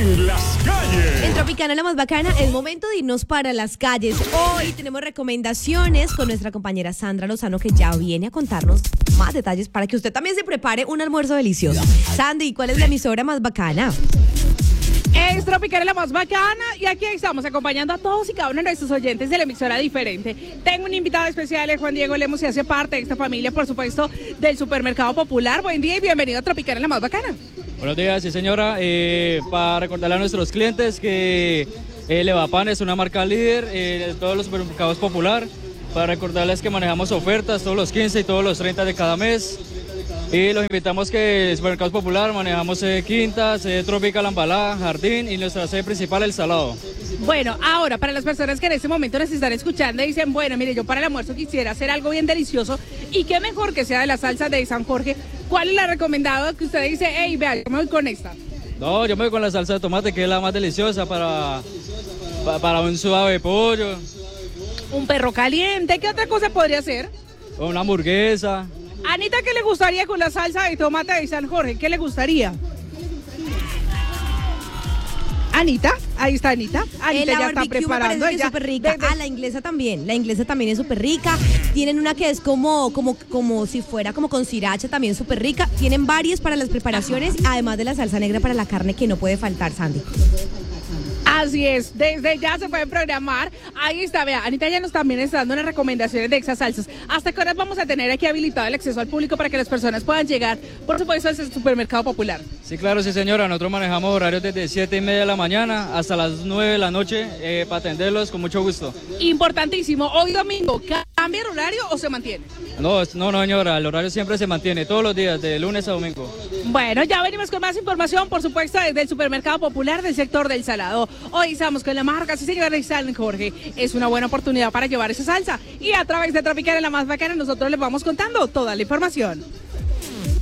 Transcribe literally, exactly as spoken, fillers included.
en las calles. En Tropicana, la más bacana, es momento de irnos para las calles. Hoy tenemos recomendaciones con nuestra compañera Sandra Lozano, que ya viene a contarnos más detalles para que usted también se prepare un almuerzo delicioso. Sandy, ¿cuál es la emisora más bacana? Es Tropicana, la más bacana, y aquí estamos acompañando a todos y cada uno de nuestros oyentes de la emisora diferente. Tengo un invitado especial, es Juan Diego Lemos, y hace parte de esta familia, por supuesto, del Supermercado Popular. Buen día y bienvenido a Tropicana, la más bacana. Buenos días, sí señora. Eh, para recordarle a nuestros clientes que eh, Levapan es una marca líder eh, de todos los supermercados Popular. Para recordarles que manejamos ofertas todos los quince y todos los treinta de cada mes. Y los invitamos que el Supermercados Popular manejamos eh, Quintas, eh, Tropical Ambalá, Jardín y nuestra sede principal, El Salado. Bueno, ahora, para las personas que en este momento nos están escuchando y dicen, bueno, mire, yo para el almuerzo quisiera hacer algo bien delicioso, y qué mejor que sea de la salsa de San Jorge. ¿Cuál es la recomendada que usted dice, hey, vea, yo me voy con esta? No, yo me voy con la salsa de tomate, que es la más deliciosa para, para, para un suave pollo. Un perro caliente, ¿qué otra cosa podría ser? Una hamburguesa. Anita, ¿qué le gustaría con la salsa de tomate de San Jorge? ¿Qué le gustaría? Anita, ahí está Anita. Anita Eh, la ya está barbecue preparando. me parece que ella, es súper rica. desde- Ah, la inglesa también. La inglesa también es súper rica. Tienen una que es como, como, como si fuera como con sriracha, también súper rica. Tienen varias para las preparaciones, además de la salsa negra para la carne, que no puede faltar, Sandy. Así es, desde ya se pueden programar. Ahí está, vea, Anita ya nos también está dando unas recomendaciones de esas salsas. ¿Hasta qué horas vamos a tener aquí habilitado el acceso al público para que las personas puedan llegar, por supuesto, a ese Supermercado Popular? Sí, claro, sí señora. Nosotros manejamos horarios desde siete y media de la mañana hasta las nueve de la noche eh, para atenderlos con mucho gusto. Importantísimo, hoy domingo, ¿cambia el horario o se mantiene? No, es- no, no señora, el horario siempre se mantiene, todos los días, de lunes a domingo. Bueno, ya venimos con más información, por supuesto, desde el Supermercado Popular del sector del Salado. Hoy estamos con la marca, sí señora, de San Jorge. Es una buena oportunidad para llevar esa salsa. Y a través de Tropicana, la más bacana, nosotros les vamos contando toda la información.